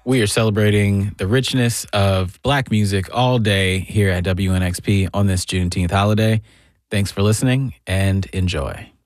We are celebrating the richness of Black music all day here at WNXP on this Juneteenth holiday. Thanks for listening and enjoy.